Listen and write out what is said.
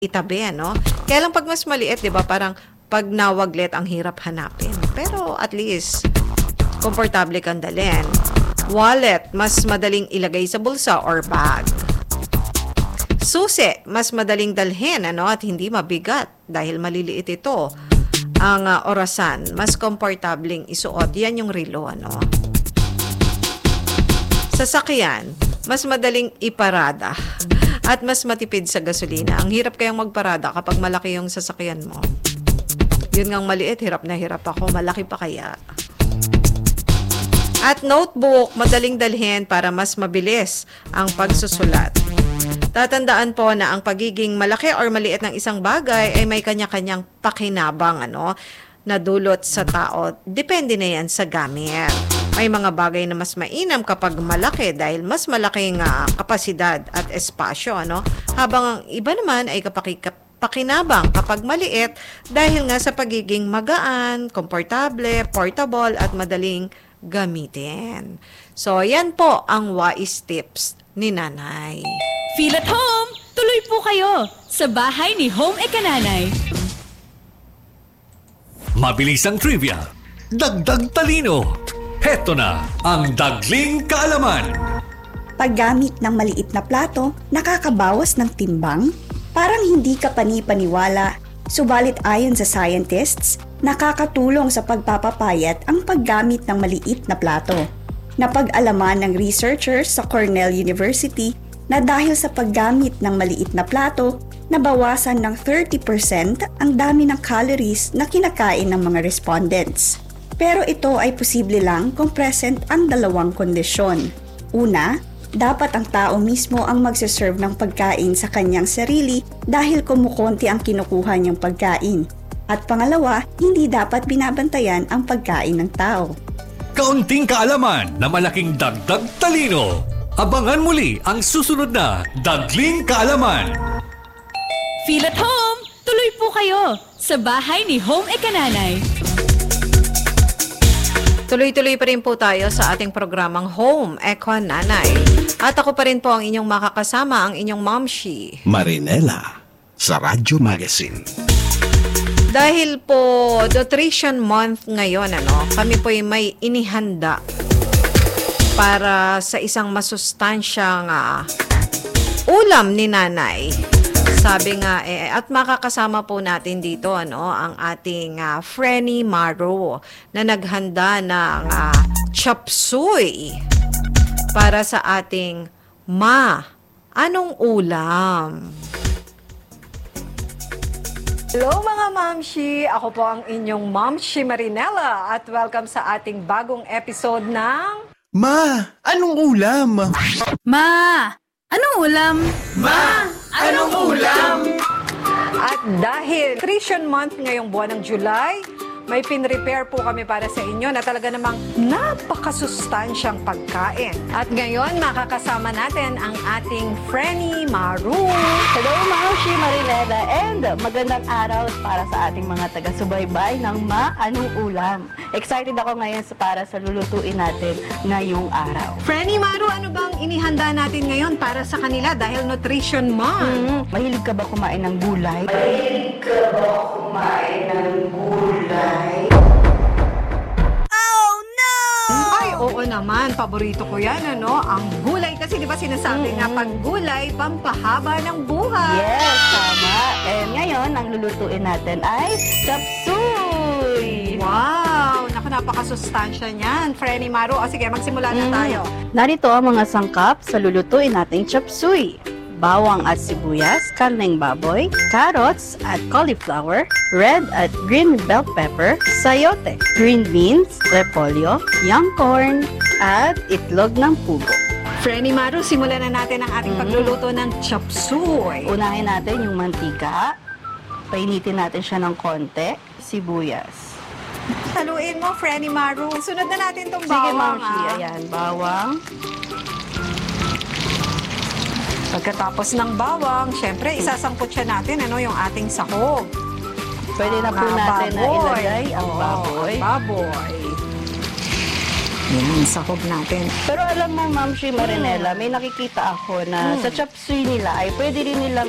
itabi, ano? Kaya lang pag mas maliit, 'di ba, parang pag nawaglit ang hirap hanapin. Pero at least komportable kang dalhin. Wallet, mas madaling ilagay sa bulsa or bag. Susi, mas madaling dalhin, ano, at hindi mabigat dahil maliliit ito. Ang orasan, mas komportabling isuot. Yan yung relo, ano. Sasakyan, mas madaling iparada at mas matipid sa gasolina. Ang hirap kayang magparada kapag malaki yung sasakyan mo. Yun ngang maliit, hirap na hirap ako. Malaki pa kaya. At notebook, madaling dalhin para mas mabilis ang pagsusulat. Tatandaan po na ang pagiging malaki or maliit ng isang bagay ay may kanya-kanyang pakinabang, ano, na dulot sa tao. Depende na yan sa gamit. May mga bagay na mas mainam kapag malaki dahil mas malaking kapasidad at espasyo, ano? Habang ang iba naman ay pakinabang kapag maliit dahil nga sa pagiging magaan, komportable, portable at madaling gamitin. So, yan po ang wise tips ni Nanay. Feel at home! Tuloy po kayo sa bahay ni Home Ekananay. Mabilis ang trivia, dagdag talino. Heto na ang Dagling Kaalaman. Paggamit ng maliit na plato, nakakabawas ng timbang? Parang hindi ka panipaniwala. Subalit ayon sa scientists, nakakatulong sa pagpapapayat ang paggamit ng maliit na plato. Napag-alaman ng researchers sa Cornell University na dahil sa paggamit ng maliit na plato, nabawasan ng 30% ang dami ng calories na kinakain ng mga respondents. Pero ito ay posible lang kung present ang dalawang kondisyon. Una, dapat ang tao mismo ang magsaserve ng pagkain sa kanyang sarili dahil kumukonti ang kinukuha niyang pagkain. At pangalawa, hindi dapat binabantayan ang pagkain ng tao. Kaunting kaalaman na malaking dagdag talino. Abangan muli ang susunod na Dagling Kaalaman. Feel at home! Tuloy po kayo sa bahay ni Home Ekananay. Tuloy-tuloy pa rin po tayo sa ating programang Home Ekananay. At ako pa rin po ang inyong makakasama, ang inyong Momshi. Marinela sa Radyo Magazine. Dahil po Nutrition Month ngayon, ano, kami po ay may inihanda para sa isang masustansyang ulam ni Nanay. Sabi nga at makakasama po natin dito, ano, ang ating Frenny Maro na naghanda ng chop suey para sa ating anong ulam? Hello mga Mamshi! Ako po ang inyong Momshi Marinela at welcome sa ating bagong episode ng Ma, anong ulam? Ma! Anong ulam? Ma, anong ulam? At dahil Nutrition Month ngayong buwan ng July, may pinrepare po kami para sa inyo na talaga namang napakasustansyang pagkain. At ngayon, makakasama natin ang ating Frenny Maru. Hello mga Shi Marinela and magandang araw para sa ating mga taga-subaybay ng Anong Ulam. Excited ako ngayon para sa lulutuin natin ngayong araw. Frenny Maru, ano bang inihanda natin ngayon para sa kanila dahil Nutrition Month? Mahilig ka ba kumain ng gulay? Ay, oo naman. Paborito ko yan, ano? Ang gulay kasi, di ba sinasabi nga, pag gulay, pampahaba ng buhay. Yes, tama. And ngayon, ang lulutuin natin ay chop suey. Wow! Naku, napakasustansya niyan. Frenny Maru. O sige, magsimula na tayo. Narito ang mga sangkap sa lulutuin nating chop suey. Bawang at sibuyas, karneng baboy, carrots at cauliflower, red at green bell pepper, sayote, green beans, repolyo, young corn, at itlog ng pugo. Frenny Maru, simulan na natin ang ating pagluluto ng chop suey. Unahin natin yung mantika. Painitin natin siya ng konti. Sibuyas. Haluin mo, Frenny Maru. Sunod na natin itong Sige, bawang. Ma'am Shi. Ayan, bawang. Pagkatapos ng bawang, syempre, isasangkot siya natin, ano, yung ating sahog. Pwede na po natin na ilagay ang baboy. Baboy. Yan, sahog natin. Pero alam mo, Ma'am Shi Marinela, may nakikita ako na sa chop suey nila ay pwede rin nilang